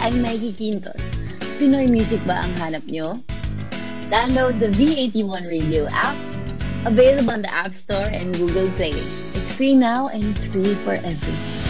I'm Mikey Quintos. Pinoy music ba ang hanap nyo? Download the V81 Radio app, available on the App Store and Google Play. It's free now and it's free for everyone.